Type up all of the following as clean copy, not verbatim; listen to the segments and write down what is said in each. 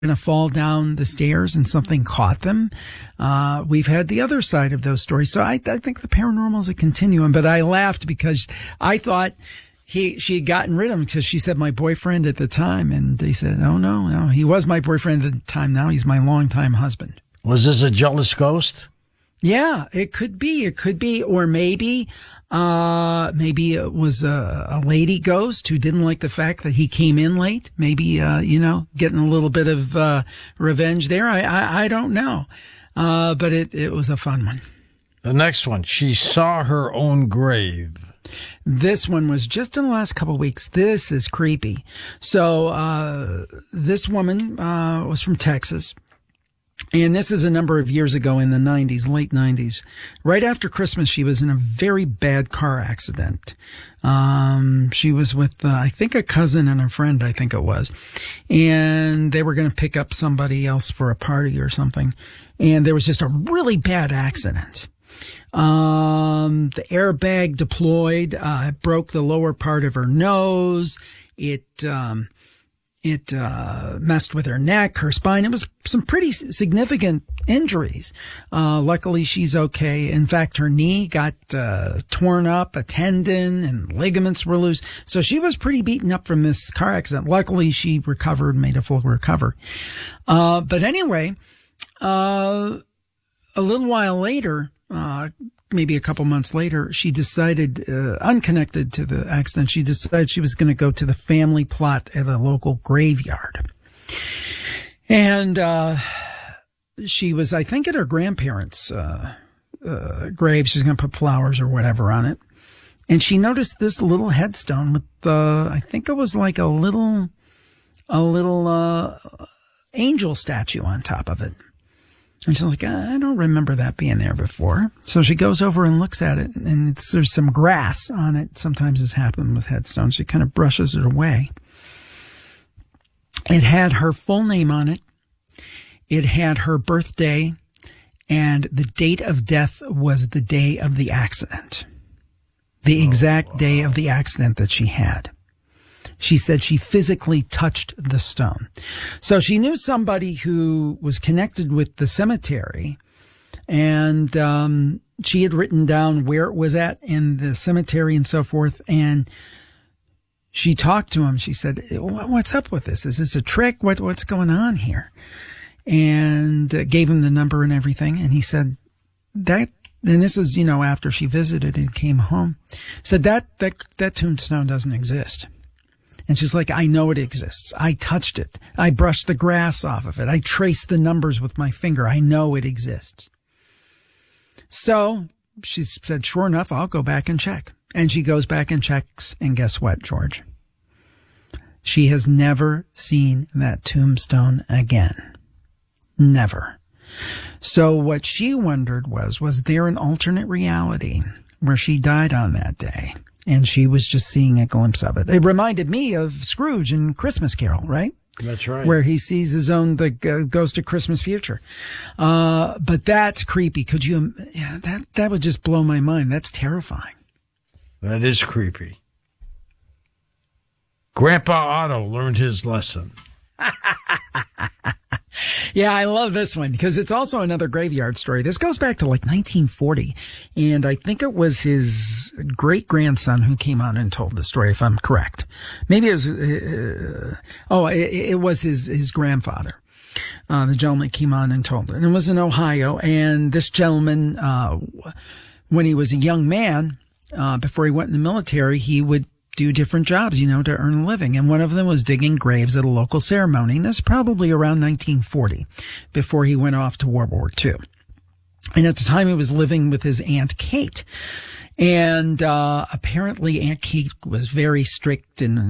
going to fall down the stairs and something caught them. We've had the other side of those stories. So I think the paranormal is a continuum, but I laughed because I thought she had gotten rid of him because she said my boyfriend at the time. And they said, oh, no, he was my boyfriend at the time. Now he's my longtime husband. Was this a jealous ghost? Yeah, it could be. Or maybe it was a lady ghost who didn't like the fact that he came in late. Maybe, getting a little bit of, revenge there. I don't know. But it was a fun one. The next one, she saw her own grave. This one was just in the last couple of weeks. This is creepy. So, this woman, was from Texas. And this is a number of years ago in the 90s, late 90s. Right after Christmas, she was in a very bad car accident. She was with, I think a cousin and a friend, I think it was. And they were going to pick up somebody else for a party or something. And there was just a really bad accident. The airbag deployed, it broke the lower part of her nose. It messed with her neck, her spine. It was some pretty significant injuries. Luckily she's okay. In fact, her knee got, torn up, a tendon and ligaments were loose. So she was pretty beaten up from this car accident. Luckily she recovered, made a full recovery. But anyway, a little while later, maybe a couple months later, she decided, unconnected to the accident, she decided she was going to go to the family plot at a local graveyard. And, she was, I think, at her grandparents', grave. She's going to put flowers or whatever on it. And she noticed this little headstone with, I think it was like a little angel statue on top of it. And she's like, I don't remember that being there before. So she goes over and looks at it, and there's some grass on it. Sometimes this happens with headstones. She kind of brushes it away. It had her full name on it. It had her birthday, and the date of death was the day of the accident. The exact day of the accident that she had. She said she physically touched the stone. So she knew somebody who was connected with the cemetery, and she had written down where it was at in the cemetery and so forth. And she talked to him. She said, what's up with this? Is this a trick? What's going on here? And gave him the number and everything. And he said that, and this is, after she visited and came home, said that tombstone doesn't exist. And she's like, I know it exists. I touched it. I brushed the grass off of it. I traced the numbers with my finger. I know it exists. So she said, sure enough, I'll go back and check. And she goes back and checks. And guess what, George? She has never seen that tombstone again. Never. So what she wondered was there an alternate reality where she died on that day? And she was just seeing a glimpse of it. It reminded me of Scrooge in Christmas Carol, right? That's right. Where he sees his own, the Ghost of Christmas Future. But that's creepy. Could you, that would just blow my mind. That's terrifying. That is creepy. Grandpa Otto learned his lesson. Yeah, I love this one because it's also another graveyard story. This goes back to like 1940, and I think it was his great-grandson who came on and told the story, if I'm correct. Maybe it was, it was his grandfather. The gentleman came on and told it. And it was in Ohio, and this gentleman, when he was a young man, before he went in the military, he would do different jobs, to earn a living. And one of them was digging graves at a local ceremony. And this is probably around 1940, before he went off to World War II. And at the time, he was living with his Aunt Kate. And apparently Aunt Kate was very strict and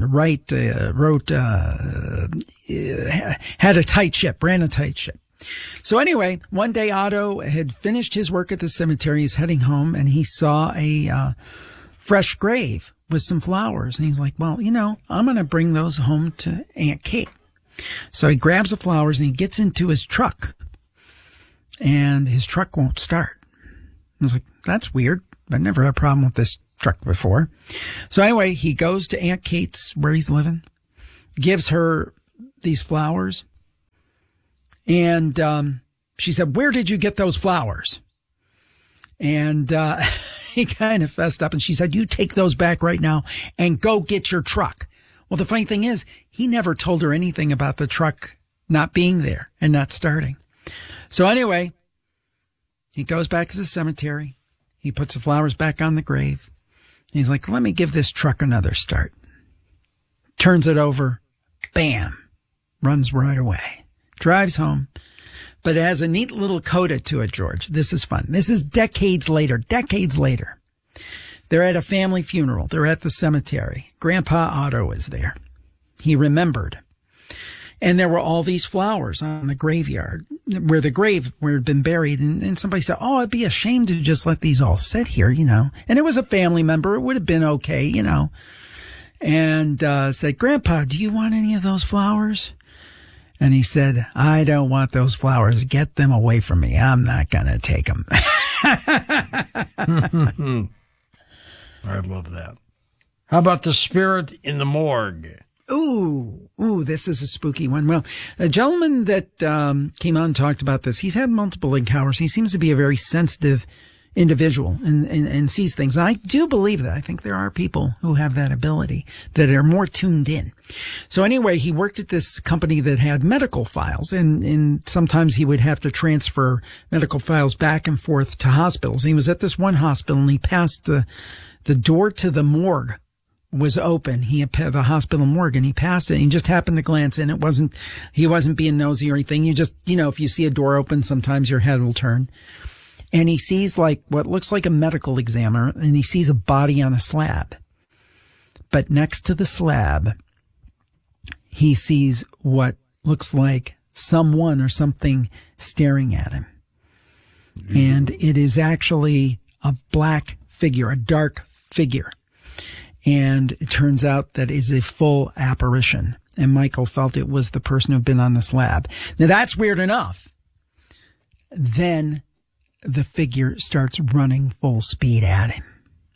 had a tight ship, ran a tight ship. So anyway, one day Otto had finished his work at the cemetery. He's heading home, and he saw a fresh grave with some flowers. And he's like, well, I'm going to bring those home to Aunt Kate. So he grabs the flowers and he gets into his truck, and his truck won't start. I was like, that's weird. I've never had a problem with this truck before. So anyway, he goes to Aunt Kate's where he's living, gives her these flowers, And she said, "Where did you get those flowers?" And he kind of fessed up, and she said, "You take those back right now and go get your truck." Well, the funny thing is, he never told her anything about the truck not being there and not starting. So anyway, he goes back to the cemetery. He puts the flowers back on the grave. He's like, "Let me give this truck another start." Turns it over. Bam. Runs right away. Drives home. But it has a neat little coda to it, George. This is fun. This is decades later. They're at a family funeral. They're at the cemetery. Grandpa Otto is there. He remembered. And there were all these flowers on the graveyard where it had been buried. And somebody said, "Oh, it'd be a shame to just let these all sit here, you know." And it was a family member. It would have been okay, you know. And said, "Grandpa, do you want any of those flowers?" And he said, "I don't want those flowers. Get them away from me. I'm not going to take them." I love that. How about the spirit in the morgue? Ooh, this is a spooky one. Well, a gentleman that came on and talked about this, he's had multiple encounters. He seems to be a very sensitive individual and sees things. And I do believe that. I think there are people who have that ability that are more tuned in. So anyway, he worked at this company that had medical files, and sometimes he would have to transfer medical files back and forth to hospitals. He was at this one hospital, and he passed the door to the morgue was open. He had the hospital morgue, and he passed it, and he just happened to glance in. He wasn't being nosy or anything. You just, you know, if you see a door open, sometimes your head will turn. And he sees like what looks like a medical examiner, and he sees a body on a slab. But next to the slab, he sees what looks like someone or something staring at him. And it is actually a black figure, a dark figure. And it turns out that is a full apparition. And Michael felt it was the person who'd been on the slab. Now that's weird enough. Then the figure starts running full speed at him.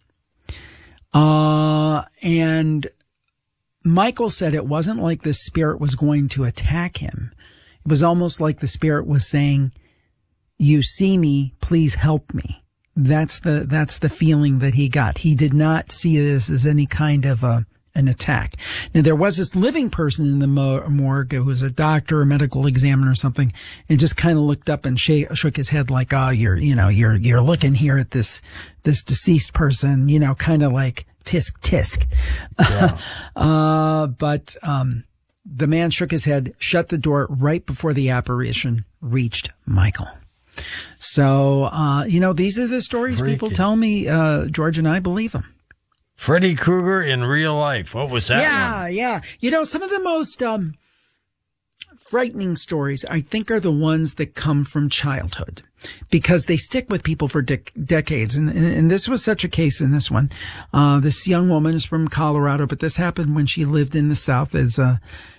And Michael said it wasn't like the spirit was going to attack him. It was almost like the spirit was saying, "You see me, please help me." That's the feeling that he got. He did not see this as any kind of an attack. Now, there was this living person in the morgue who was a doctor, a medical examiner or something, and just kind of looked up and shook his head like, "Oh, you're looking here at this deceased person, you know, kind of like tisk tisk." Yeah. But the man shook his head, shut the door right before the apparition reached Michael. So, these are the stories people tell me, George, and I believe them. Freddy Krueger in real life. What was that one? Yeah. You know, some of the most frightening stories, I think, are the ones that come from childhood because they stick with people for decades. And this was such a case in this one. This young woman is from Colorado, but this happened when she lived in the South as a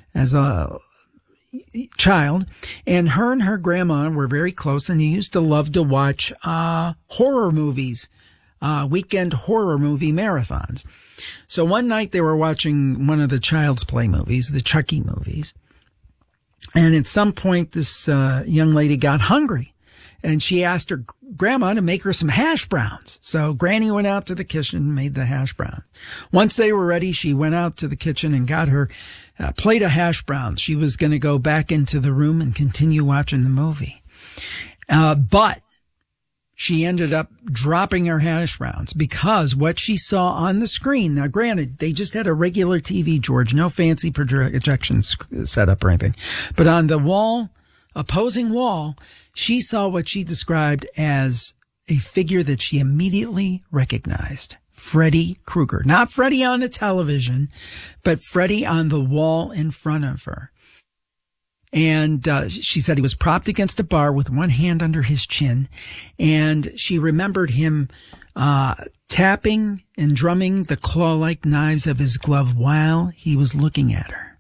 child, and her grandma were very close, and they used to love to watch horror movies, weekend horror movie marathons. So one night they were watching one of the Child's Play movies, the Chucky movies, and at some point this young lady got hungry, and she asked her grandma to make her some hash browns. So Granny went out to the kitchen and made the hash browns. Once they were ready, she went out to the kitchen and got her plate of hash browns. She was going to go back into the room and continue watching the movie. But she ended up dropping her hash browns because what she saw on the screen, now granted, they just had a regular TV, George, no fancy projection setup or anything, but on the wall, opposing wall, she saw what she described as a figure that she immediately recognized. Freddy Krueger. Not Freddy on the television, but Freddy on the wall in front of her. And she said he was propped against a bar with one hand under his chin. And she remembered him tapping and drumming the claw-like knives of his glove while he was looking at her.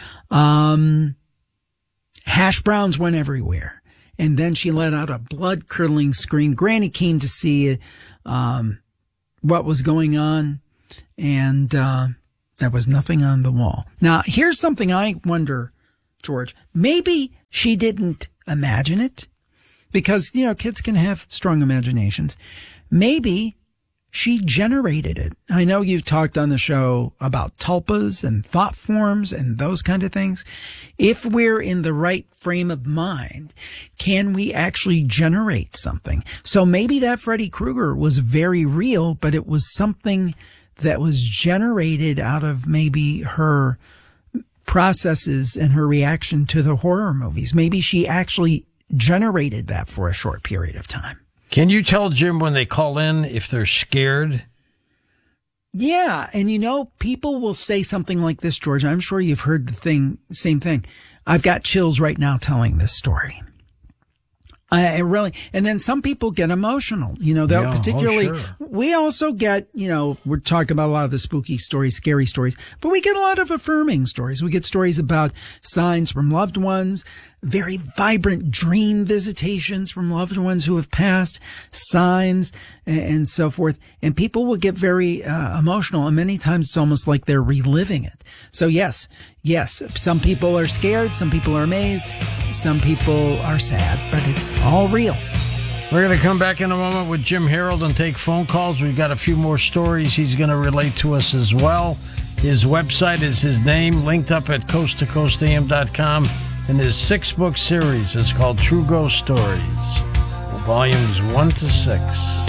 Hash browns went everywhere. And then she let out a blood-curdling scream. Granny came to see what was going on, and there was nothing on the wall. Now, here's something I wonder, George. Maybe she didn't imagine it because, you know, kids can have strong imaginations. Maybe she generated it. I know you've talked on the show about tulpas and thought forms and those kind of things. If we're in the right frame of mind, can we actually generate something? So maybe that Freddy Krueger was very real, but it was something that was generated out of maybe her processes and her reaction to the horror movies. Maybe she actually generated that for a short period of time. Can you tell, Jim, when they call in if they're scared? Yeah. And you know, people will say something like this, George. I'm sure you've heard the same thing. I've got chills right now telling this story. I really, and then some people get emotional, you know, they'll particularly, we also get, you know, we're talking about a lot of the spooky stories, scary stories, but we get a lot of affirming stories. We get stories about signs from loved ones, very vibrant dream visitations from loved ones who have passed, signs and so forth. And people will get very emotional, and many times it's almost like they're reliving it. So yes, some people are scared, some people are amazed, some people are sad, but it's all real. We're going to come back in a moment with Jim Harold and take phone calls. We've got a few more stories he's going to relate to us as well. His website is his name, linked up at coasttocoastam.com. And his 6-book series is called True Ghost Stories, volumes 1 to 6.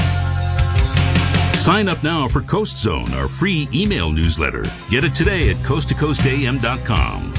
Sign up now for Coast Zone, our free email newsletter. Get it today at coasttocoastam.com.